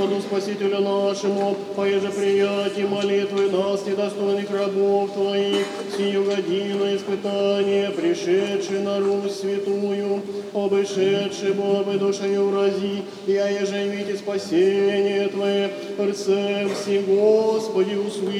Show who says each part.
Speaker 1: Господу Спасителю нашему, поеже приятие молитвы нас, недостойных рабов Твоих, сию годину испытания, пришедший на Русь святую, обышедший Бога душою врази, я еже видите спасение Твое, Рце все, Господи, услыши.